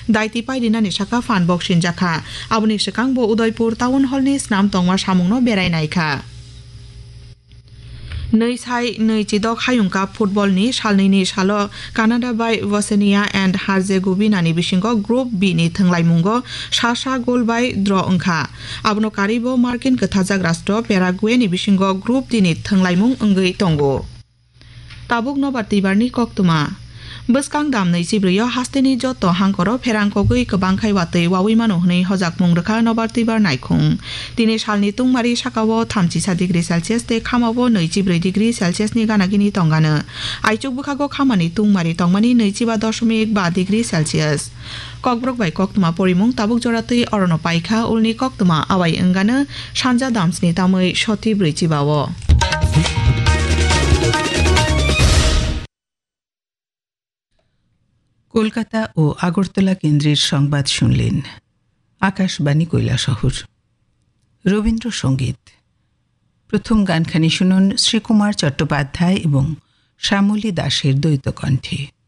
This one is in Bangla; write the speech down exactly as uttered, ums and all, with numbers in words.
दायति पाइदिनानि साका फान बक्सिन जाखा आबुनि सिगांबो उदयपुर टाउन हलनि स्नाम तंमा सामुंनो बेरायनायखा नै साइ नैजिद' खायुंका फुटबलनि सालनैनि साल Canada bye वसेनिया end हार्जेगोविनानि बिसिंगो group B नि थंलायमुंगो सा सा गोल बाय द्र अंखा आबनो कारिबो मार्किन गथाजाग राष्ट्र पेरागुवेनि बिसिंगो ग्रुप डी नि थंलायमुं अंगै तंगो ताबुक नबार तिबारनि कक्तुमा बसकां दाम नैजिब्रैयाव हास्तेनि जत हांखरो फेरांकगै गोबां खायवातै वावै मानो हनै हजाक मुंरखा नबार तिबार नायखुं दिनै सालनि तुंमारि साकावो थामजिसा डिग्री सेलसियास ते खामावो नैजिब्रै डिग्री सेलसियासनि गानागिनि तंगानो आइचुक बुखागो खामानि तुंमारि तंमानि नैजिबा दशमिक बा डिग्री सेलसियास ककब्रक बाय कक्तुमा परिमुं ताबुक जरातै अरन पाइखा उलनि कक्तुमा आवाय अंगानो सानजा दामसनि तामै सति ब्रैजिबावो কলকাতা ও আগরতলা কেন্দ্রের সংবাদ শুনলেন আকাশবাণী কৈলাসহর রবীন্দ্রসঙ্গীত প্রথম গানখানি শুনুন শ্রীকুমার চট্টোপাধ্যায় এবং শ্যামলী দাসের দ্বৈত কণ্ঠে।